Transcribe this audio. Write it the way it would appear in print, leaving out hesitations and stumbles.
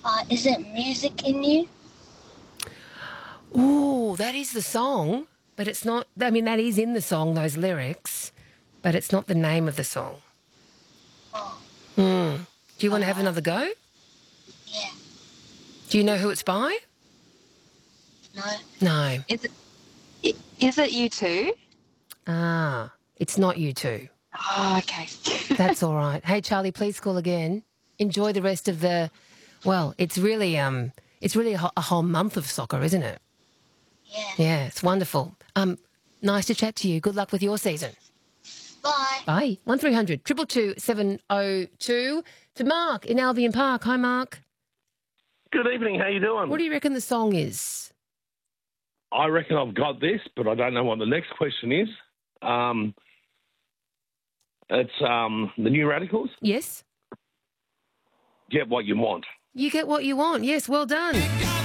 Is it Music in You? Ooh, that is the song, but it's not. I mean, that is in the song, those lyrics, but it's not the name of the song. Oh, Do you want to have another go? yeah. Do you know who it's by? No. No. Is it you too? Ah, it's not you two. Oh, okay. That's all right. Hey, Charlie, please call again. Enjoy the rest of the. Well, it's really a whole month of soccer, isn't it? Yeah. Yeah, it's wonderful. Nice to chat to you. Good luck with your season. Bye. Bye. 1300 222 702 to Mark in Albion Park. Hi, Mark. Good evening. How you doing? What do you reckon the song is? I reckon I've got this, but I don't know what the next question is. It's the New Radicals. Yes. Get what you want. You get what you want. Yes, well done.